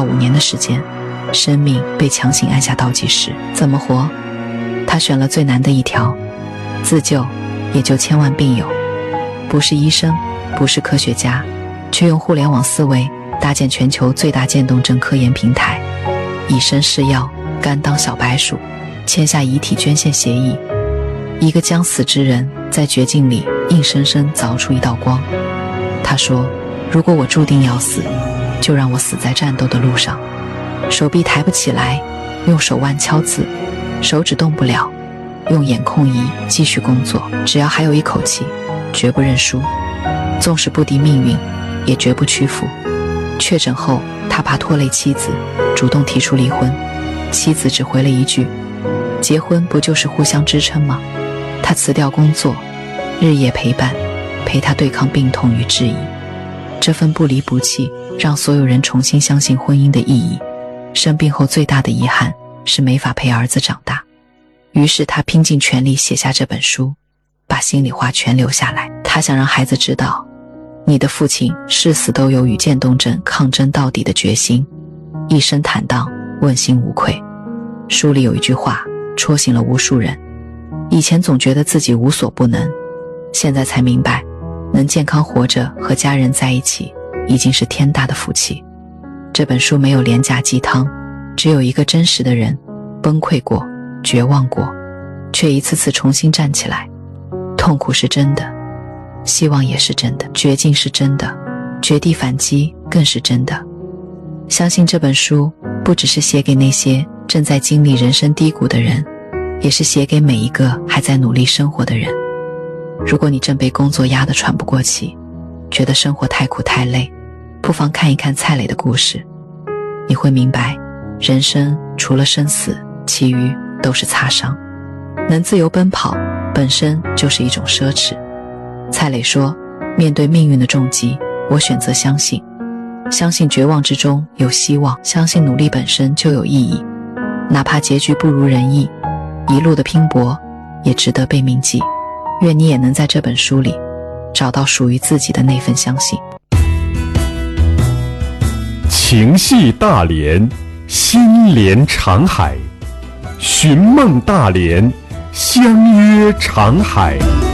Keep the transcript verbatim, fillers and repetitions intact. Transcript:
到五年的时间，生命被强行按下倒计时，怎么活？他选了最难的一条，自救也就千万病友，不是医生，不是科学家，却用互联网思维搭建全球最大渐冻症科研平台，以身试药，甘当小白鼠，签下遗体捐献协议。一个将死之人在绝境里硬生生凿出一道光。他说，如果我注定要死，就让我死在战斗的路上。手臂抬不起来，用手腕敲字，手指动不了，用眼控仪继续工作，只要还有一口气，绝不认输。纵使不敌命运，也绝不屈服。确诊后，他怕拖累妻子，主动提出离婚。妻子只回了一句，结婚不就是互相支撑吗？他辞掉工作，日夜陪伴，陪他对抗病痛与质疑。这份不离不弃让所有人重新相信婚姻的意义。生病后最大的遗憾是没法陪儿子长大，于是他拼尽全力写下这本书，把心里话全留下来。他想让孩子知道，你的父亲誓死都有与渐冻症抗争到底的决心，一生坦荡，问心无愧。书里有一句话戳醒了无数人，以前总觉得自己无所不能，现在才明白，能健康活着和家人在一起已经是天大的福气。这本书没有廉价鸡汤，只有一个真实的人，崩溃过，绝望过，却一次次重新站起来。痛苦是真的，希望也是真的，绝境是真的，绝地反击更是真的。相信这本书不只是写给那些正在经历人生低谷的人，也是写给每一个还在努力生活的人。如果你正被工作压得喘不过气，觉得生活太苦太累，不妨看一看蔡磊的故事，你会明白，人生除了生死，其余都是擦伤。能自由奔跑，本身就是一种奢侈。蔡磊说，面对命运的重击，我选择相信，相信绝望之中有希望，相信努力本身就有意义，哪怕结局不如人意，一路的拼搏也值得被铭记。愿你也能在这本书里找到属于自己的那份相信。 情系大连，心连长海，寻梦大连，相约长海。